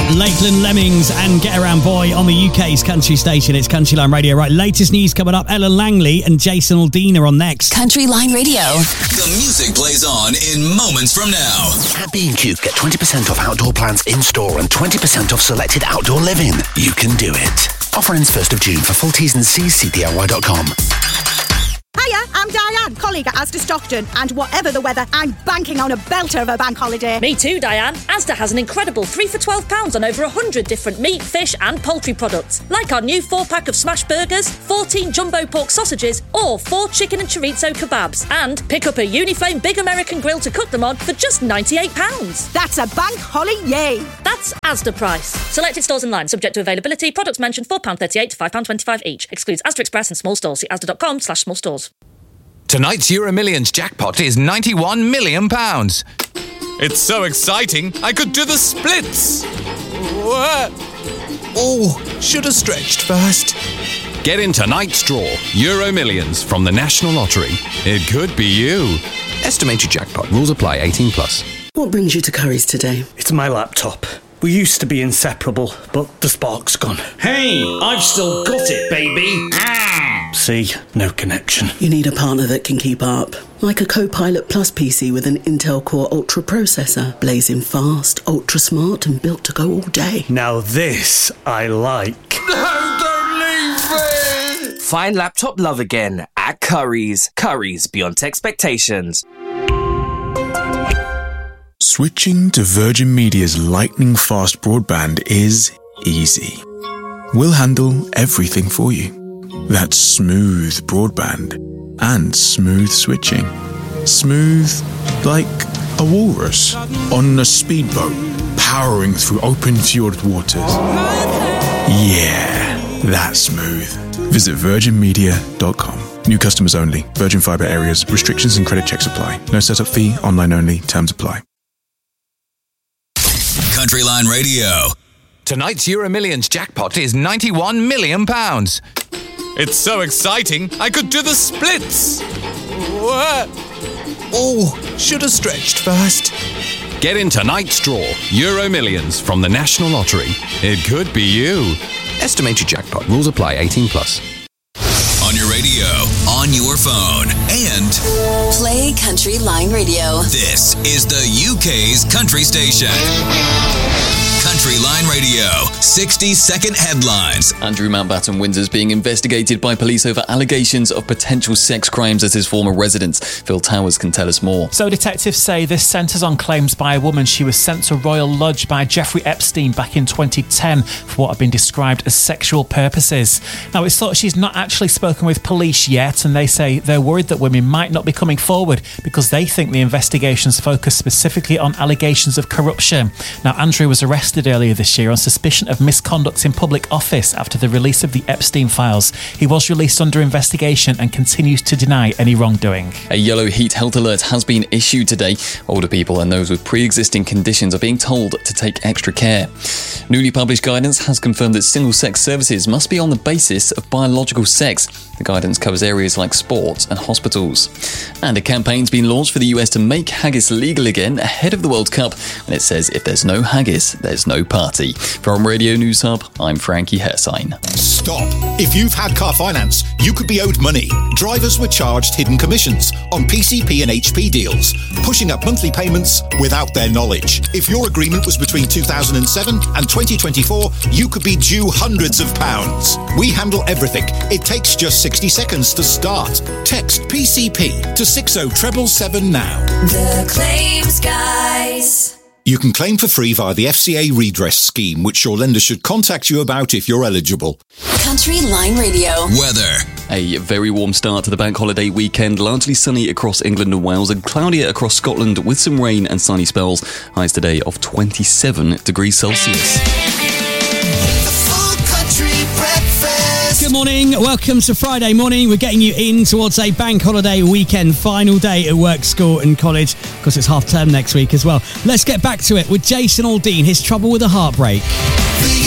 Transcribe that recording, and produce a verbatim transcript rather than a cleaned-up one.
Lakeland Lemmings and Get Around Boy on the U K's country station. It's Country Line Radio. Right, latest news coming up. Ella Langley and Jason Aldean are on next. Country Line Radio. The music plays on in moments from now. At B and Q, get twenty percent off outdoor plants in-store and twenty percent off selected outdoor living. You can do it. Offer ends first of June. For full T's and C's, see D I Y dot com. Hiya, I'm Diane, colleague at Asda Stockton, and whatever the weather, I'm banking on a belter of a bank holiday. Me too, Diane. Asda has an incredible three for twelve pounds on over one hundred different meat, fish and poultry products, like our new four-pack of smash burgers, fourteen jumbo pork sausages, or four chicken and chorizo kebabs. And pick up a Uniflame Big American Grill to cook them on for just ninety-eight pounds. That's a bank holly yay. That's Asda price. Selected stores online, subject to availability. Products mentioned four pounds thirty-eight to five pounds twenty-five each. Excludes Asda Express and small stores. See asda dot com slash small stores. Tonight's Euro Millions jackpot is ninety-one million pounds. It's so exciting, I could do the splits. What? Oh, should have stretched first. Get in tonight's draw, Euro Millions from the National Lottery. It could be you. Estimated jackpot. Rules apply. eighteen plus. What brings you to Curry's today? It's my laptop. We used to be inseparable, but the spark's gone. Hey, I've still got it, baby. Ah. See, no connection. You need a partner that can keep up. Like a Copilot Plus P C with an Intel Core Ultra processor. Blazing fast, ultra smart and built to go all day. Now this I like. No, don't leave me! Find laptop love again at Curry's. Curry's, beyond expectations. Switching to Virgin Media's lightning-fast broadband is easy. We'll handle everything for you. That's smooth broadband and smooth switching. Smooth like a walrus on a speedboat powering through open fjord waters. Yeah, that's smooth. Visit virgin media dot com. New customers only. Virgin Fibre areas. Restrictions and credit checks apply. No setup fee. Online only. Terms apply. Country Line Radio. Tonight's Euro Millions jackpot is ninety-one million pounds. It's so exciting, I could do the splits. What? Oh, should have stretched first. Get in tonight's draw, Euro Millions from the National Lottery. It could be you. Estimated jackpot. Rules apply. eighteen plus. On your radio, on your phone, and Play Country Line Radio. This is the U K's country station. Country Line Radio, sixty second headlines. Andrew Mountbatten Windsor's being investigated by police over allegations of potential sex crimes at his former residence. Phil Towers can tell us more. So detectives say this centres on claims by a woman she was sent to Royal Lodge by Jeffrey Epstein back in twenty ten for what have been described as sexual purposes. Now, it's thought she's not actually spoken with police yet, and they say they're worried that women might not be coming forward because they think the investigations focus specifically on allegations of corruption. Now, Andrew was arrested earlier this year on suspicion of misconduct in public office after the release of the Epstein files. He was released under investigation and continues to deny any wrongdoing. A yellow heat health alert has been issued today. Older people and those with pre-existing conditions are being told to take extra care. Newly published guidance has confirmed that single-sex services must be on the basis of biological sex. The guidance covers areas like sports and hospitals. And a campaign's been launched for the U S to make haggis legal again ahead of the World Cup. And it says if there's no haggis, there's no party. From Radio News Hub, I'm Frankie Hersign. Stop. If you've had car finance, you could be owed money. Drivers were charged hidden commissions on P C P and H P deals, pushing up monthly payments without their knowledge. If your agreement was between two thousand seven and twenty twenty-four, you could be due hundreds of pounds. We handle everything. It takes just sixty seconds to start. Text P C P to six oh seven seven now. The Claims Guys. You can claim for free via the F C A redress scheme, which your lender should contact you about if you're eligible. Country Line Radio. Weather. A very warm start to the bank holiday weekend, largely sunny across England and Wales and cloudier across Scotland with some rain and sunny spells. Highs today of twenty-seven degrees Celsius. Good morning, welcome to Friday morning. We're getting you in towards a bank holiday weekend, final day at work, school and college, because it's half term next week as well. Let's get back to it with Jason Aldean, his trouble with a heartbreak. The